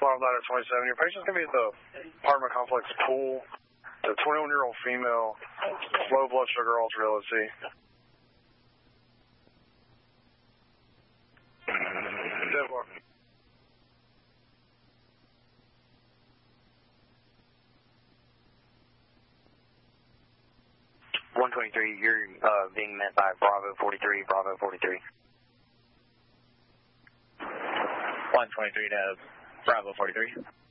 Bottom ladder 27. Your patient's going to be at the apartment complex pool. The 21-year-old female, low blood sugar, altered LSD. Deadlock. 123, you're being met by Bravo 43, Bravo 43. 123 to Bravo 43.